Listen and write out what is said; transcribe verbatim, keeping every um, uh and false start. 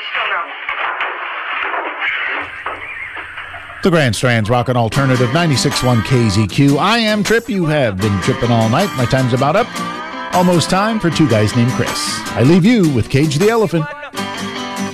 The Grand Strand's Rockin' Alternative ninety-six point one K Z Q. I am Trip. You have been tripping all night. My time's about up. Almost time for Two Guys Named Chris. I leave you with Cage the Elephant.